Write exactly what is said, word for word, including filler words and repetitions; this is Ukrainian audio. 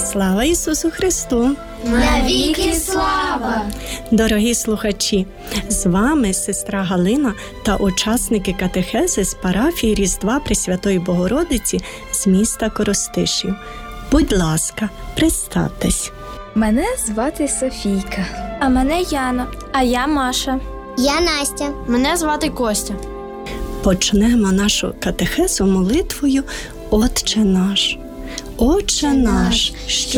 Слава Ісусу Христу! Навіки слава! Дорогі слухачі, з вами сестра Галина та учасники катехези з парафії Різдва Пресвятої Богородиці з міста Коростишів. Будь ласка, представтесь. Мене звати Софійка. А мене Яна. А я Маша. Я Настя. Мене звати Костя. Почнемо нашу катехезу молитвою «Отче наш». Отче наш, що